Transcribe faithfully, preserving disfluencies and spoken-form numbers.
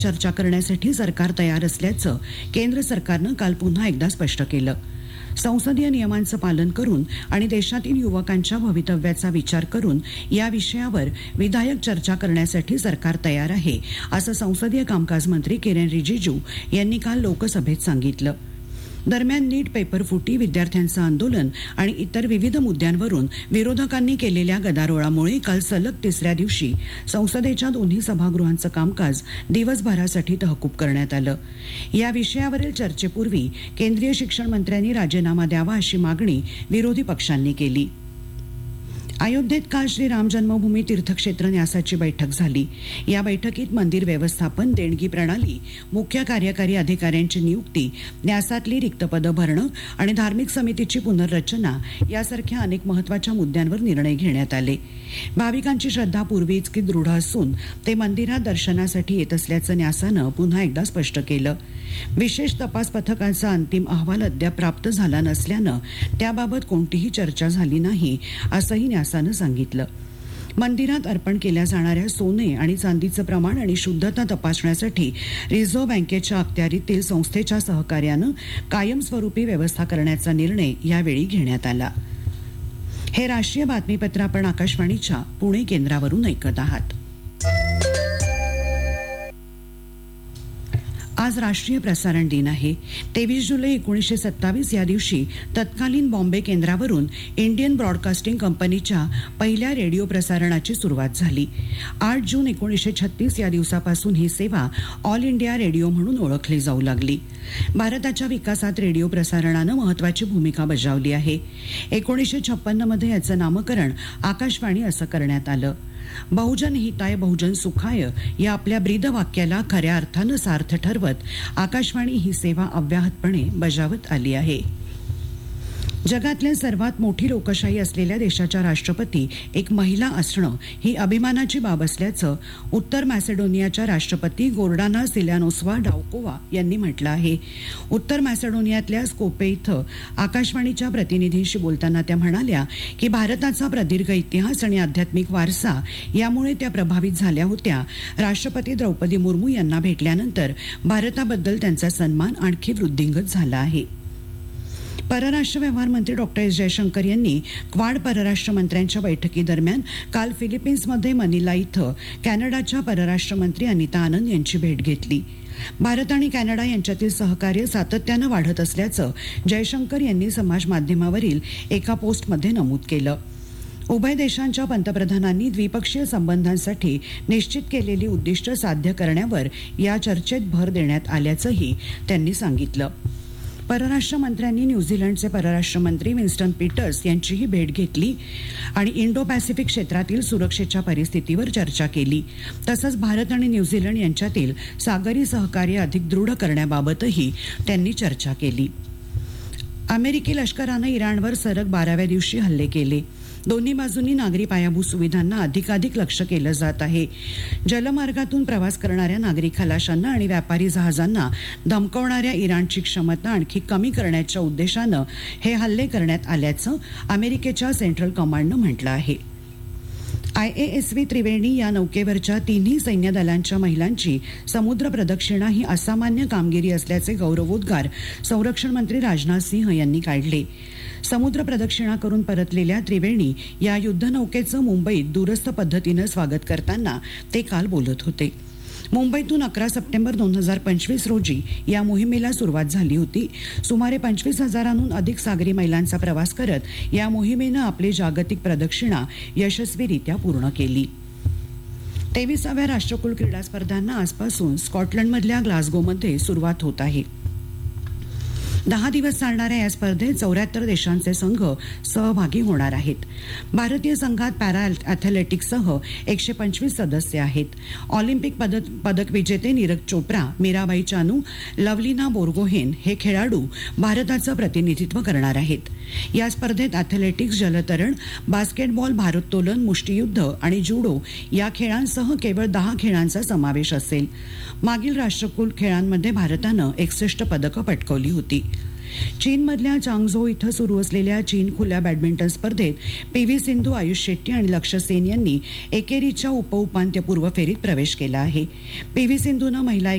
चर्चा करण्यासाठी सरकार तयार असल्याचं केंद्र सरकारनं काल पुन्हा एकदा स्पष्ट केलं. संसदीय नियमांचं पालन करून आणि देशातील युवकांच्या भवितव्याचा विचार करून या विषयावर विधायक चर्चा करण्यासाठी सरकार तयार आहे, असं संसदीय कामकाज मंत्री किरेन रिजिजू यांनी काल लोकसभेत सांगितलं. दरम्यान नीट पेपर फुटी, विद्यार्थ्यांचं आंदोलन आणि इतर विविध मुद्द्यांवरून विरोधकांनी केलेल्या गदारोळामुळे काल सलग तिसऱ्या दिवशी संसदेच्या दोन्ही सभागृहांचं कामकाज दिवसभरासाठी तहकूब करण्यात आलं. या विषयावरील चर्चेपूर्वी केंद्रीय शिक्षण मंत्र्यांनी राजीनामा द्यावा अशी मागणी विरोधी पक्षांनी केली. अयोध्येत काल श्री राम जन्मभूमी तीर्थक्षेत्र न्यासाची बैठक झाली. या बैठकीत मंदिर व्यवस्थापन, देणगी प्रणाली, मुख्य कार्यकारी अधिकाऱ्यांची नियुक्ती, न्यासातली रिक्त पदं भरणं आणि धार्मिक समितीची पुनर्रचना यासारख्या अनेक महत्वाच्या मुद्द्यांवर निर्णय घेण्यात आले. भाविकांची श्रद्धा पूर्वीच की दृढ असून ते मंदिरात दर्शनासाठी येत असल्याचं न्यासानं पुन्हा एकदा स्पष्ट केलं. विशेष तपास पथकाचा अंतिम अहवाल अद्याप प्राप्त झाला नसल्यानं त्याबाबत कोणतीही चर्चा झाली नाही, असंही न्यासानं सांगितलं. मंदिरात अर्पण केल्या जाणाऱ्या सोने आणि चांदीचं प्रमाण आणि शुद्धता तपासण्यासाठी रिझर्व्ह बँकेच्या अखत्यारीतील संस्थेच्या सहकार्यानं कायमस्वरूपी व्यवस्था करण्याचा निर्णय यावेळी घेण्यात आला. हे राष्ट्रीय बातमीपत्र आपण आकाशवाणीच्या पुणे केंद्रावरून ऐकत आहात. आज राष्ट्रीय प्रसारण दिन आहे. तेवीस जुलै एकोणीसशे सत्तावीस या दिवशी तत्कालीन बॉम्बे केंद्रावरून इंडियन ब्रॉडकास्टिंग कंपनीच्या पहिल्या रेडिओ प्रसारणाची सुरुवात झाली. आठ जून एकोणीसशे छत्तीस या दिवसापासून ही सेवा ऑल इंडिया रेडिओ म्हणून ओळखली जाऊ लागली. भारताच्या विकासात रेडिओ प्रसारणानं महत्वाची भूमिका बजावली आहे. एकोणीसशे छप्पन्न मध्ये याचं नामकरण आकाशवाणी असं करण्यात आलं. बहुजन हिताय बहुजन सुखाय या आपल्या ब्रीद वाक्याला खऱ्या अर्थानं सार्थ ठरवत आकाशवाणी ही सेवा अव्याहतपणे बजावत आली आहे. जगातल्या सर्वात मोठी लोकशाही असलेल्या देशाच्या राष्ट्रपती एक महिला असणं ही अभिमानाची बाब असल्याचं उत्तर मॅसेडोनियाच्या राष्ट्रपती गोर्डाना सिल्यानोस्वा डावकोवा यांनी म्हटलं आहे. उत्तर मॅसेडोनियातल्या स्कोपे इथं आकाशवाणीच्या प्रतिनिधींशी बोलताना त्या म्हणाल्या की भारताचा प्रदीर्घ इतिहास आणि आध्यात्मिक वारसा यामुळे त्या प्रभावित झाल्या होत्या. राष्ट्रपती द्रौपदी मुर्मू यांना भेटल्यानंतर भारताबद्दल त्यांचा सन्मान आणखी वृद्धिंगत झाला आहे. परराष्ट्र व्यवहार मंत्री डॉक्टर एस जयशंकर यांनी क्वाड परराष्ट्र मंत्र्यांच्या बैठकीदरम्यान काल फिलिपिन्समध्ये मनिला इथं कॅनडाच्या परराष्ट्र मंत्री अनिता आनंद यांची भेट घेतली. भारत आणि कॅनडा यांच्यातील सहकार्य सातत्यानं वाढत असल्याचं जयशंकर यांनी समाज माध्यमावरील एका पोस्टमध्ये नमूद केलं. उभय देशांच्या पंतप्रधानांनी द्विपक्षीय संबंधांसाठी निश्चित केलेली उद्दिष्ट साध्य करण्यावर या चर्चेत भर देण्यात आल्याचंही त्यांनी सांगितलं. परराष्ट्र मंत्र्यांनी न्यूझीलंडचे परराष्ट्र मंत्री विन्स्टन पीटर्स यांचीही भेट घेतली आणि इंडो पॅसिफिक क्षेत्रातील सुरक्षेच्या परिस्थितीवर चर्चा केली. तसंच भारत आणि न्यूझीलंड यांच्यातील सागरी सहकार्य अधिक दृढ करण्याबाबतही त्यांनी चर्चा केली. अमेरिकी लष्करानं इराणवर सलग बाराव्या दिवशी हल्ले केले. दोन्ही बाजूंनी नागरी पायाभूत सुविधांना अधिकाधिक लक्ष केलं जात आहे. जलमार्गातून प्रवास करणाऱ्या नागरी खलाशांना आणि व्यापारी जहाजांना धमकवणाऱ्या इराणची क्षमता आणखी कमी करण्याच्या उद्देशानं हे हल्ले करण्यात आल्याचं अमेरिकेच्या सेंट्रल कमांडनं म्हटलं आहे. आय ए एस व्ही त्रिवेणी या नौकेवरच्या तिन्ही सैन्य दलांच्या महिलांची समुद्र प्रदक्षिणा ही असामान्य कामगिरी असल्याचे गौरवोद्गार संरक्षण मंत्री राजनाथ सिंह यांनी काढले. समुद्र प्रदक्षिणा करून परतलेल्या त्रिवेणी या युद्धनौकेचं मुंबईत दूरस्थ पद्धतीनं स्वागत करताना ते काल बोलत होते. मुंबईतून अकरा सप्टेंबर दोन हजार पंचवीस रोजी या मोहिमेला सुरुवात झाली होती. सुमारे पंचवीस हजारांहून अधिक सागरी मैलांचा प्रवास करत या मोहिमेनं आपली जागतिक प्रदक्षिणा यशस्वीरित्या पूर्ण केली. तेविसाव्या राष्ट्रकुल क्रीडा स्पर्धांना आजपासून स्कॉटलंडमधल्या ग्लासगोमध्ये सुरुवात होत आहे. दहा दिवस चालणाऱ्या या स्पर्धेत चौऱ्याहत्तर देशांचे संघ सहभागी होणार आहेत. भारतीय संघात पॅरा ॲथलेटिक्ससह एकशे पंचवीस सदस्य आहेत. ऑलिम्पिक पदक पदक विजेते नीरज चोप्रा, मीराबाई चानू, लवलीना बोर्गोहेन हे खेळाडू भारताचं प्रतिनिधित्व करणार आहेत. या स्पर्धेत ॲथलेटिक्स, जलतरण, बास्केटबॉल, भारोत्तोलन, मुष्टियुद्ध आणि जुडो या खेळांसह केवळ दहा खेळांचा समावेश असेल. मागील राष्ट्रकुल खेळांमध्ये भारतानं एकसष्ट पदकं पटकावली होती. चीनमधल्या चांगझो इथं सुरू असलेल्या चीन खुल्या बॅडमिंटन स्पर्धेत पी व्ही सिंधू, आयुष शेट्टी आणि लक्ष्य सेन यांनी एकेरीच्या उपउपांत्यपूर्व फेरीत प्रवेश केला आहे. पी व्ही सिंधूनं महिला